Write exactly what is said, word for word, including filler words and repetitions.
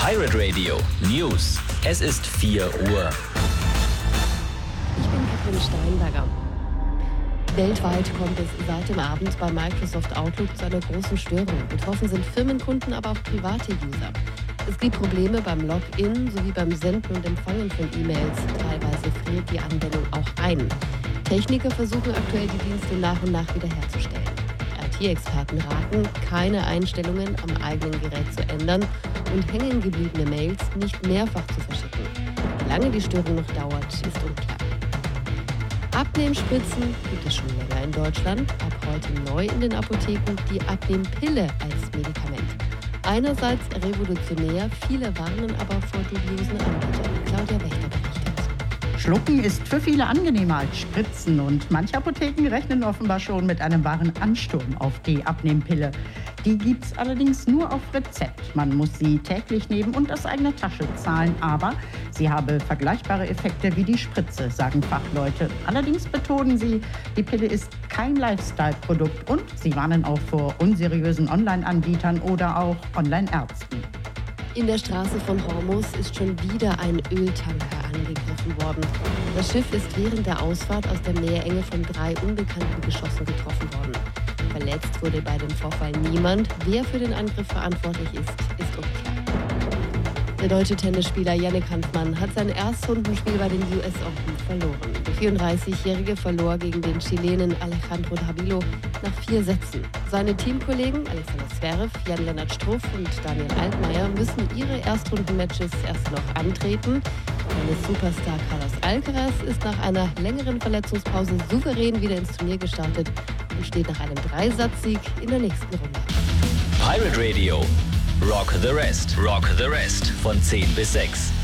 Pirate Radio News. Es ist vier Uhr. Ich bin Katrin Steinberger. Weltweit kommt es seit dem Abend bei Microsoft Outlook zu einer großen Störung. Betroffen sind Firmenkunden, aber auch private User. Es gibt Probleme beim Login sowie beim Senden und Empfangen von E-Mails. Teilweise friert die Anwendung auch ein. Techniker versuchen aktuell, die Dienste nach und nach wiederherzustellen. I T-Experten raten, keine Einstellungen am eigenen Gerät zu ändern und hängen gebliebene Mails nicht mehrfach zu verschicken. Wie lange die Störung noch dauert, ist unklar. Abnehmspritzen gibt es schon länger in Deutschland, ab heute neu in den Apotheken die Abnehmpille als Medikament. Einerseits revolutionär, viele warnen aber vor dubiosen Anbietern. Claudia Wächter berichtet. Schlucken ist für viele angenehmer als Spritzen und manche Apotheken rechnen offenbar schon mit einem wahren Ansturm auf die Abnehmpille. Die gibt's allerdings nur auf Rezept. Man muss sie täglich nehmen und aus eigener Tasche zahlen, aber sie habe vergleichbare Effekte wie die Spritze, sagen Fachleute. Allerdings betonen sie, die Pille ist kein Lifestyle-Produkt und sie warnen auch vor unseriösen Online-Anbietern oder auch Online-Ärzten. In der Straße von Hormuz ist schon wieder ein Öltanker angegriffen worden. Das Schiff ist während der Ausfahrt aus der Meerenge von drei unbekannten Geschossen getroffen worden. Verletzt wurde bei dem Vorfall niemand. Wer für den Angriff verantwortlich ist, ist unklar. Der deutsche Tennisspieler Jannik Hanfmann hat sein Erstrundenspiel bei den U S Open verloren. Der vierunddreißigjährige verlor gegen den Chilenen Alejandro Davilo nach vier Sätzen. Seine Teamkollegen Alexander Zverev, Jan-Lennart Struff und Daniel Altmaier müssen ihre Erstrundenmatches erst noch antreten. Tennis Superstar Carlos Alcaraz ist nach einer längeren Verletzungspause souverän wieder ins Turnier gestartet und steht nach einem Dreisatzsieg in der nächsten Runde. Pirate Radio. Rock the Rest. Rock the Rest. Von zehn bis sechs.